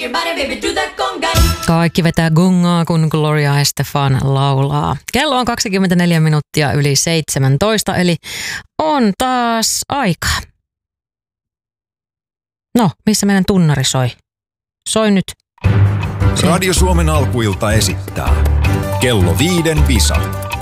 Kaikki vetää gongaa, kun Gloria Estefan laulaa. Kello on 24 minuuttia yli 17, eli on taas aika. No, missä meidän tunnari soi? Soi nyt. Radio Suomen alkuilta esittää Kello 5 visa.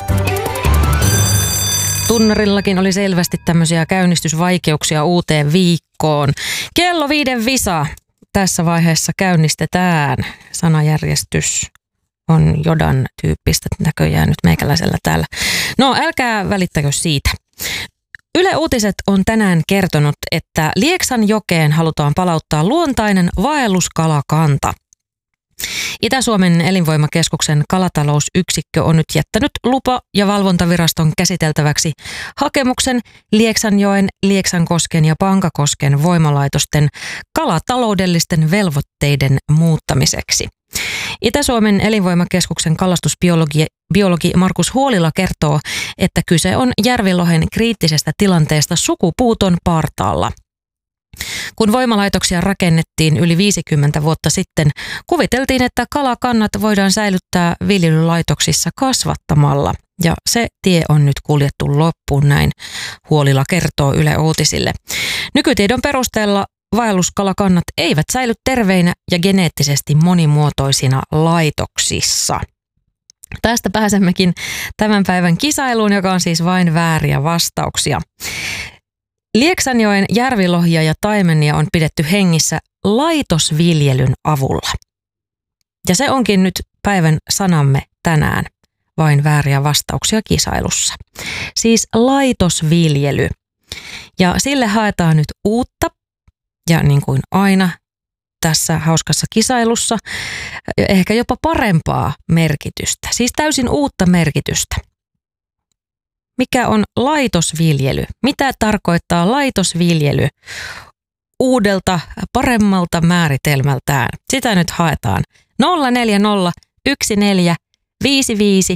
Tunnarillakin oli selvästi tämmöisiä käynnistysvaikeuksia uuteen viikkoon. Kello 5 visa. Tässä vaiheessa käynnistetään. Sanajärjestys on jodan tyyppistä näköjään nyt meikäläisellä täällä. No, älkää välittäkö siitä. Yle Uutiset on tänään kertonut, että Lieksanjokeen halutaan palauttaa luontainen vaelluskalakanta. Itä-Suomen elinvoimakeskuksen kalatalousyksikkö on nyt jättänyt lupa- ja valvontaviraston käsiteltäväksi hakemuksen Lieksanjoen, Lieksankosken ja Pankakosken voimalaitosten kalataloudellisten velvoitteiden muuttamiseksi. Itä-Suomen elinvoimakeskuksen kalastusbiologi Markus Huolila kertoo, että kyse on järvilohen kriittisestä tilanteesta sukupuuton partaalla. Kun voimalaitoksia rakennettiin yli 50 vuotta sitten, kuviteltiin, että kalakannat voidaan säilyttää viljelylaitoksissa kasvattamalla. Ja se tie on nyt kuljettu loppuun, näin Huolila kertoo Yle Uutisille. Nykytiedon perusteella vaelluskalakannat eivät säily terveinä ja geneettisesti monimuotoisina laitoksissa. Tästä pääsemmekin tämän päivän kisailuun, joka on siis vain vääriä vastauksia. Lieksanjoen järvilohia ja taimenia on pidetty hengissä laitosviljelyn avulla. Ja se onkin nyt päivän sanamme tänään, vain vääriä vastauksia kisailussa. Siis laitosviljely. Ja sille haetaan nyt uutta ja niin kuin aina tässä hauskassa kisailussa ehkä jopa parempaa merkitystä. Siis täysin uutta merkitystä. Mikä on laitosviljely? Mitä tarkoittaa laitosviljely uudelta, paremmalta määritelmältään? Sitä nyt haetaan. 040 14 55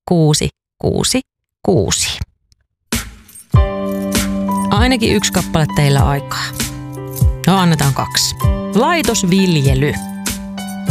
666. Ainakin yksi kappale teillä aikaa. No, annetaan 2. Laitosviljely.